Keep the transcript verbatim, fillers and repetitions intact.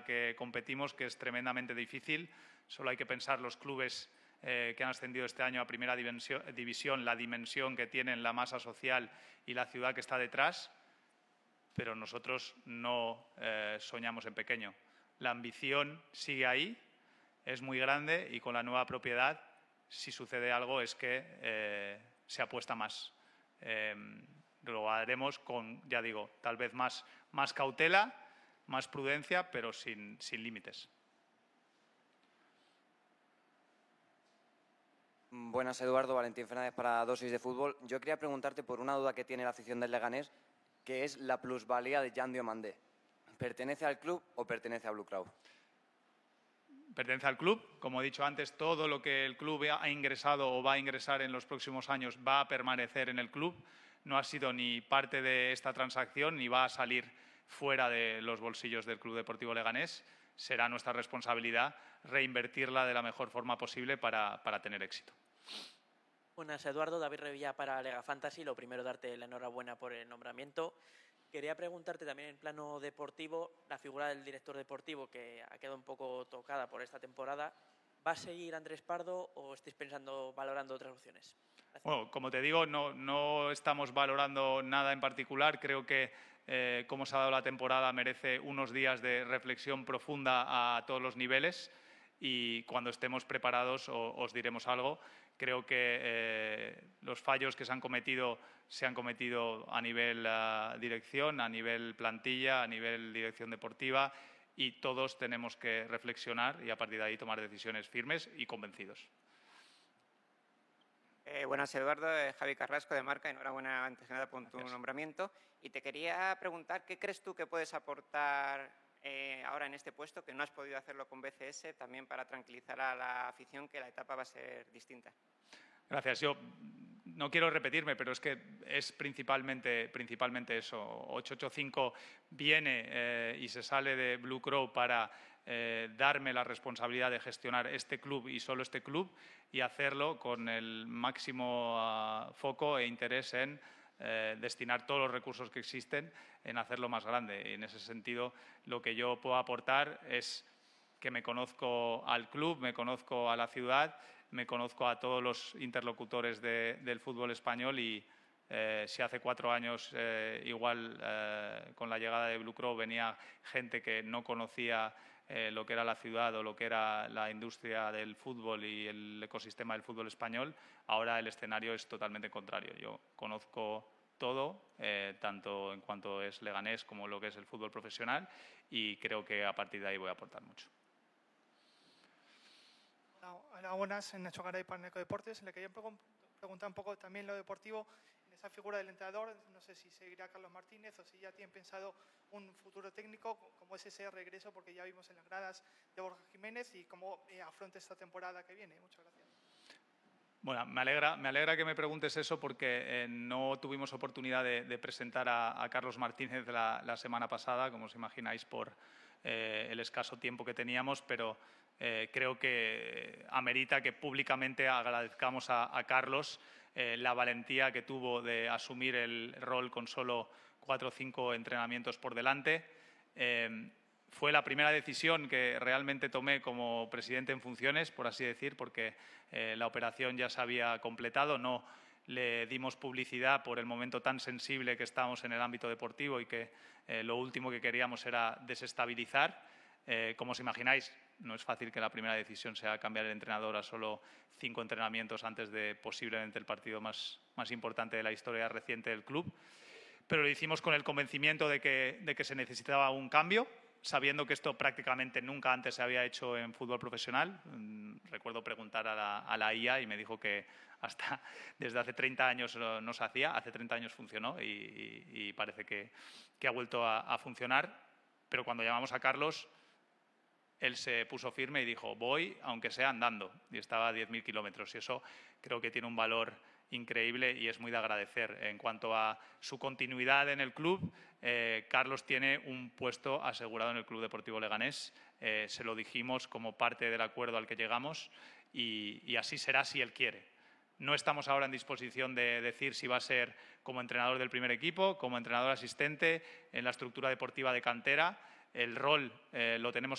que competimos, que es tremendamente difícil. Solo hay que pensar los clubes eh, que han ascendido este año a Primera División, división, la dimensión que tienen, la masa social y la ciudad que está detrás. Pero nosotros no eh, soñamos en pequeño. La ambición sigue ahí, es muy grande y con la nueva propiedad, si sucede algo, es que eh, se apuesta más. Eh, lo haremos con, ya digo, tal vez más, más cautela, más prudencia, pero sin, sin límites. Buenas, Eduardo. Valentín Fernández para Dosis de Fútbol. Yo quería preguntarte por una duda que tiene la afición del Leganés, que es la plusvalía de Jan Diomandé. ¿Pertenece al club o pertenece a Blue Crowd? Pertenece al club. Como he dicho antes, todo lo que el club ha ingresado o va a ingresar en los próximos años va a permanecer en el club. No ha sido ni parte de esta transacción ni va a salir fuera de los bolsillos del Club Deportivo Leganés. Será nuestra responsabilidad reinvertirla de la mejor forma posible para, para tener éxito. Buenas, Eduardo. David Revilla para Lega Fantasy. Lo primero, darte la enhorabuena por el nombramiento. Quería preguntarte también en plano deportivo, la figura del director deportivo, que ha quedado un poco tocada por esta temporada. ¿Va a seguir Andrés Pardo o estáis pensando, valorando otras opciones? Gracias. Bueno, como te digo, no, no estamos valorando nada en particular. Creo que eh, cómo se ha dado la temporada merece unos días de reflexión profunda a todos los niveles y cuando estemos preparados o, os diremos algo. Creo que eh, los fallos que se han cometido se han cometido a nivel uh, dirección, a nivel plantilla, a nivel dirección deportiva y todos tenemos que reflexionar y a partir de ahí tomar decisiones firmes y convencidos. Eh, buenas, Eduardo. Eh, Javi Carrasco de Marca. Enhorabuena antes que nada por tu Gracias. nombramiento. Y te quería preguntar, ¿qué crees tú que puedes aportar eh, ahora en este puesto, que no has podido hacerlo con B C S, también para tranquilizar a la afición que la etapa va a ser distinta? Gracias. Yo no quiero repetirme, pero es que es principalmente, principalmente eso. ocho ocho cinco viene eh, y se sale de Blue Crow para eh, darme la responsabilidad de gestionar este club y solo este club y hacerlo con el máximo uh, foco e interés en eh, destinar todos los recursos que existen en hacerlo más grande. Y en ese sentido, lo que yo puedo aportar es que me conozco al club, me conozco a la ciudad, me conozco a todos los interlocutores de, del fútbol español y eh, si hace cuatro años eh, igual eh, con la llegada de Blue Crow venía gente que no conocía eh, lo que era la ciudad o lo que era la industria del fútbol y el ecosistema del fútbol español, ahora el escenario es totalmente contrario. Yo conozco todo, eh, tanto en cuanto es Leganés como lo que es el fútbol profesional y creo que a partir de ahí voy a aportar mucho. Hola, buenas, Nacho Garay para Neco Deportes. Le quería preguntar un poco también lo deportivo, en esa figura del entrenador, no sé si seguirá Carlos Martínez o si ya tienen pensado un futuro técnico, cómo es ese regreso, porque ya vimos en las gradas de Borja Jiménez y cómo eh, afronta esta temporada que viene. Muchas gracias. Bueno, me alegra, me alegra que me preguntes eso porque eh, no tuvimos oportunidad de, de presentar a, a Carlos Martínez la, la semana pasada, como os imagináis, por eh, el escaso tiempo que teníamos, pero eh, creo que amerita que públicamente agradezcamos a, a Carlos eh, la valentía que tuvo de asumir el rol con solo cuatro o cinco entrenamientos por delante. Eh, Fue la primera decisión que realmente tomé como presidente en funciones, por así decir, porque eh, la operación ya se había completado. No le dimos publicidad por el momento tan sensible que estábamos en el ámbito deportivo y que eh, lo último que queríamos era desestabilizar. Eh, como os imagináis, no es fácil que la primera decisión sea cambiar el entrenador a solo cinco entrenamientos antes de posiblemente el partido más, más importante de la historia reciente del club. Pero lo hicimos con el convencimiento de que, de que se necesitaba un cambio, sabiendo que esto prácticamente nunca antes se había hecho en fútbol profesional. Recuerdo preguntar a la, a la I A y me dijo que hasta desde hace treinta años no se hacía, hace treinta años funcionó y, y, y parece que, que ha vuelto a, a funcionar. Pero cuando llamamos a Carlos, él se puso firme y dijo, voy aunque sea andando, y estaba a diez mil kilómetros. Y eso creo que tiene un valor increíble y es muy de agradecer. En cuanto a su continuidad en el club, eh, Carlos tiene un puesto asegurado en el Club Deportivo Leganés. Eh, se lo dijimos como parte del acuerdo al que llegamos y, y así será si él quiere. No estamos ahora en disposición de decir si va a ser como entrenador del primer equipo, como entrenador asistente, en la estructura deportiva de cantera. El rol eh, lo tenemos